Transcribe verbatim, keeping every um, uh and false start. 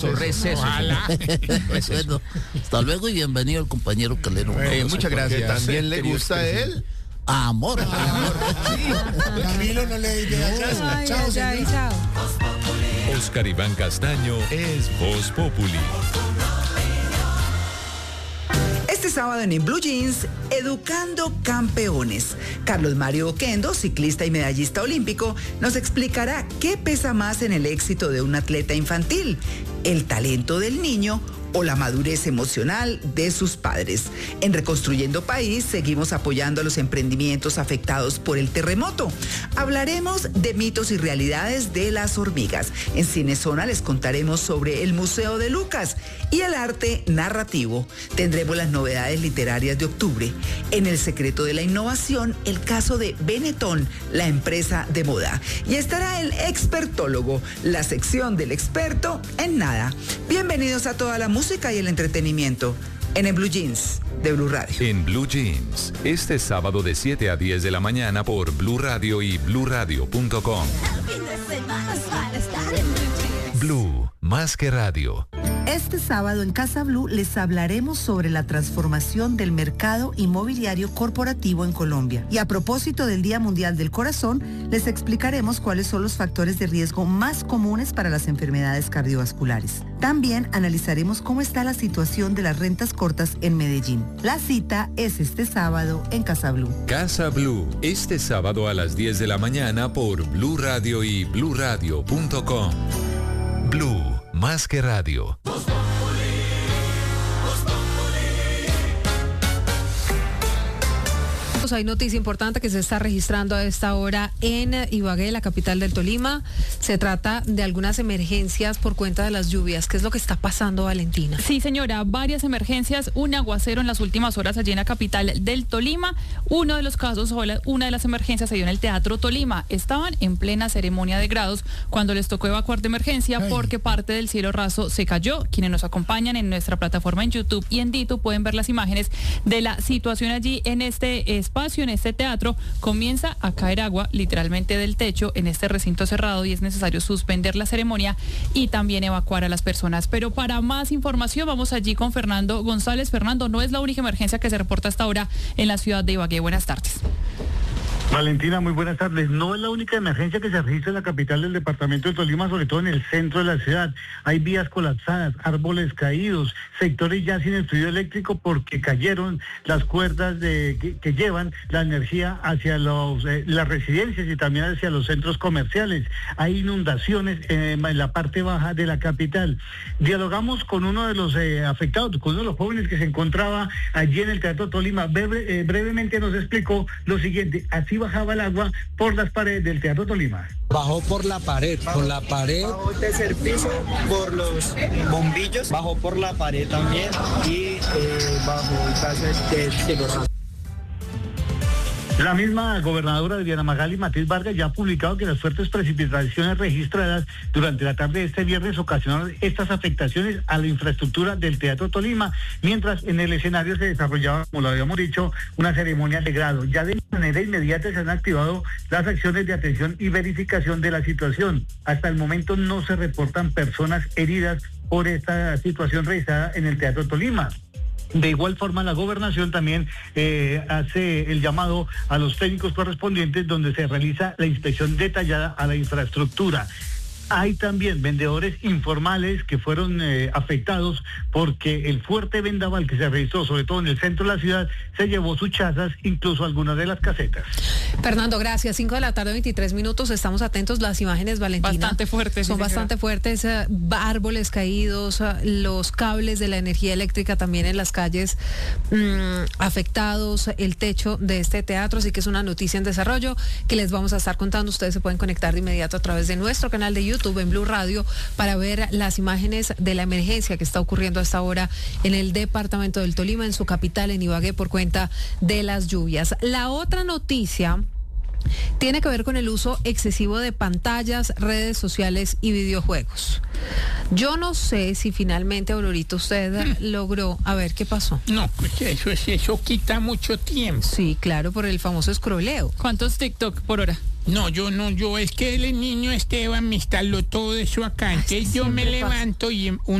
Receso. Ojalá. Bueno, hasta luego y bienvenido al compañero Calero. Eh, muchas gracias. ¿También le gusta a él? Amor. Amor. Sí. Camilo no le diga Ay, chao, ay, ay, señor. chao. Oscar Iván Castaño es Voz Populi. Este sábado en, en Blue Jeans, Educando Campeones. Carlos Mario Oquendo, ciclista y medallista olímpico, nos explicará qué pesa más en el éxito de un atleta infantil, el talento del niño o la madurez emocional de sus padres. En Reconstruyendo País seguimos apoyando a los emprendimientos afectados por el terremoto. Hablaremos de mitos y realidades de las hormigas. En Cinezona les contaremos sobre el Museo de Lucas y el arte narrativo. Tendremos las novedades literarias de octubre. En El Secreto de la Innovación, el caso de Benetton, la empresa de moda. Y estará el expertólogo, la sección del experto en nada. Bienvenidos a toda la música y el entretenimiento en el Blue Jeans de Blue Radio. En Blue Jeans, este sábado de siete a diez de la mañana por Blue Radio y blue radio punto com. Blue, más que radio. Este sábado en Casa Blue les hablaremos sobre la transformación del mercado inmobiliario corporativo en Colombia. Y a propósito del Día Mundial del Corazón, les explicaremos cuáles son los factores de riesgo más comunes para las enfermedades cardiovasculares. También analizaremos cómo está la situación de las rentas cortas en Medellín. La cita es este sábado en Casa Blue. Casa Blue, este sábado a las diez de la mañana por Blue Radio y blue radio punto com. Blue, más que radio. Hay noticia importante que se está registrando a esta hora en Ibagué, la capital del Tolima. Se trata de algunas emergencias por cuenta de las lluvias. ¿Qué es lo que está pasando, Valentina? Sí, señora, varias emergencias, un aguacero en las últimas horas allí en la capital del Tolima. Uno de los casos, o la, una de las emergencias se dio en el Teatro Tolima. Estaban en plena ceremonia de grados cuando les tocó evacuar de emergencia Ay. porque parte del cielo raso se cayó. Quienes nos acompañan en nuestra plataforma en YouTube y en Dito pueden ver las imágenes de la situación allí en este espacio. En este teatro comienza a caer agua literalmente del techo en este recinto cerrado y es necesario suspender la ceremonia y también evacuar a las personas. Pero para más información vamos allí con Fernando González. Fernando, no es la única emergencia que se reporta hasta ahora en la ciudad de Ibagué. Buenas tardes. Valentina, muy buenas tardes. No es la única emergencia que se registra en la capital del departamento de Tolima, sobre todo en el centro de la ciudad. Hay vías colapsadas, árboles caídos, sectores ya sin el fluido eléctrico porque cayeron las cuerdas de, que, que llevan la energía hacia los, eh, las residencias y también hacia los centros comerciales. Hay inundaciones eh, en la parte baja de la capital. Dialogamos con uno de los eh, afectados, con uno de los jóvenes que se encontraba allí en el Teatro Tolima. Breve, eh, brevemente nos explicó lo siguiente. Así bajaba el agua por las paredes del Teatro Tolima. Bajó por la pared, por la pared. Bajó el tercer piso por los bombillos, bajó por la pared también y eh, bajo el caso del cielo raso. La misma gobernadora de Diana Magali Matiz Vargas ya ha publicado que las fuertes precipitaciones registradas durante la tarde de este viernes ocasionaron estas afectaciones a la infraestructura del Teatro Tolima, mientras en el escenario se desarrollaba, como lo habíamos dicho, una ceremonia de grado. Ya de manera inmediata se han activado las acciones de atención y verificación de la situación. Hasta el momento no se reportan personas heridas por esta situación registrada en el Teatro Tolima. De igual forma, la gobernación también eh, hace el llamado a los técnicos correspondientes donde se realiza la inspección detallada a la infraestructura. Hay también vendedores informales que fueron eh, afectados porque el fuerte vendaval que se registró, sobre todo en el centro de la ciudad, se llevó sus chazas, incluso algunas de las casetas. Fernando, gracias. cinco de la tarde, veintitrés minutos. Estamos atentos. Las imágenes, Valentina, bastante fuertes. Son sí, bastante fuertes. Uh, árboles caídos, uh, los cables de la energía eléctrica también en las calles um, afectados, el techo de este teatro. Así que es una noticia en desarrollo que les vamos a estar contando. Ustedes se pueden conectar de inmediato a través de nuestro canal de YouTube en Blue Radio para ver las imágenes de la emergencia que está ocurriendo hasta ahora en el departamento del Tolima, en su capital, en Ibagué, por cuenta de las lluvias. La otra noticia tiene que ver con el uso excesivo de pantallas, redes sociales y videojuegos. Yo no sé si finalmente, Aurorito, usted hmm. logró, a ver, ¿qué pasó? No, pues eso, eso quita mucho tiempo. Sí, claro, por el famoso escroleo. ¿Cuántos TikTok por hora? No, yo no, yo es que el niño Esteban me instaló todo eso acá. Entonces yo me siempre pasa. levanto y en- un